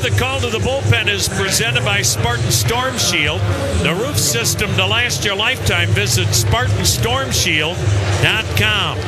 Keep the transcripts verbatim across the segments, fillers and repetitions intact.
the call to the bullpen is presented by Spartan Storm Shield, the roof system to last your lifetime. Visit Spartan Storm Shield dot com.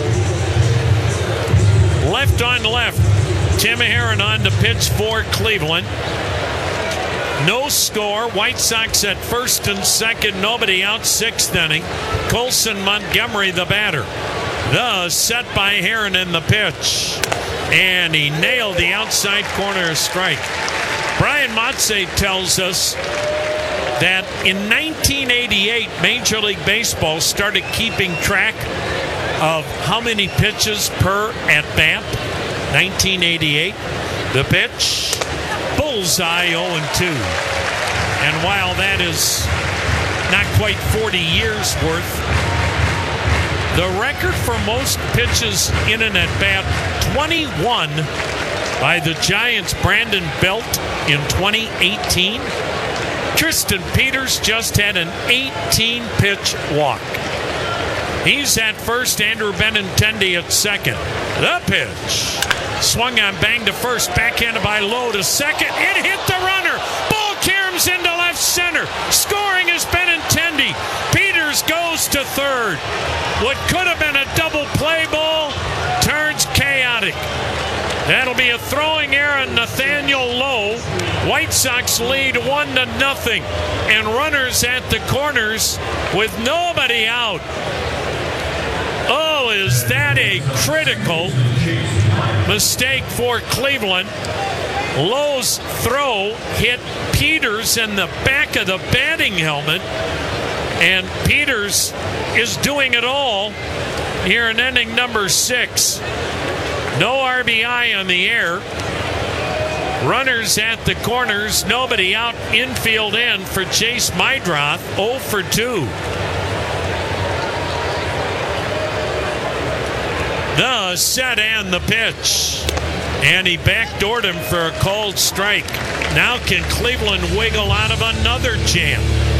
Left on left, Tim Herrin on to pitch for Cleveland. No score. White Sox at first and second. Nobody out. Sixth inning. Colson Montgomery, the batter. The set by Herrin in the pitch. And he nailed the outside corner strike. Brian Motze tells us that in nineteen eighty-eight, Major League Baseball started keeping track of how many pitches per at-bat. nineteen eighty-eight. The pitch. Bullseye, oh and two. And while that is not quite forty years worth, the record for most pitches in an at-bat, twenty-one by the Giants' Brandon Belt in twenty eighteen. Tristan Peters just had an eighteen-pitch walk. He's at first. Andrew Benintendi at second. The pitch. Swung on, bang to first, backhanded by Lowe to second. It hit the runner. Ball caroms into left center. Scoring is Benintendi. Peters goes to third. What could have been a double play ball turns chaotic. That'll be a throwing error on Nathaniel Lowe. White Sox lead one to nothing. And runners at the corners with nobody out. Oh, is that a critical mistake for Cleveland? Lowe's throw hit Peters in the back of the batting helmet, and Peters is doing it all here in inning number six. No R B I on the air. Runners at the corners, nobody out. Infield in for Chase Meidroth, oh for two. The set and the pitch. And he backdoored him for a called strike. Now can Cleveland wiggle out of another jam?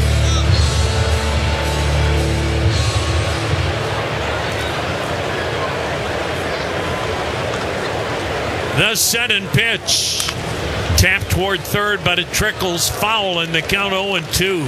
The set and pitch. Tapped toward third, but it trickles foul in the count. Oh and two.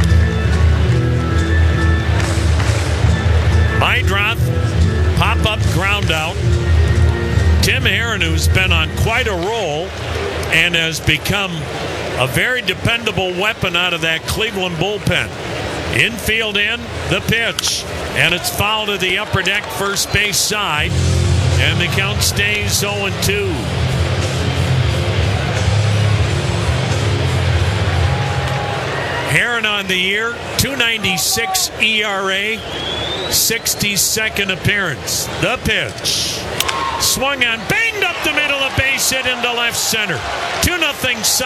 Meidroth. Pop-up ground out. Tim Herrin, who's been on quite a roll and has become a very dependable weapon out of that Cleveland bullpen. Infield in, the pitch. And it's foul to the upper deck first base side. And the count stays oh and two. Herrin on the year, two ninety-six E R A. sixty-second appearance. The pitch. Swung on, banged up the middle of base hit into left center. two nothing